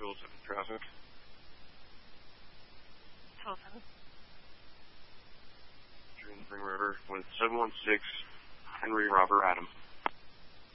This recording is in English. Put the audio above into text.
207 traffic. 207. Green Spring River with 716 Henry Robert Adam.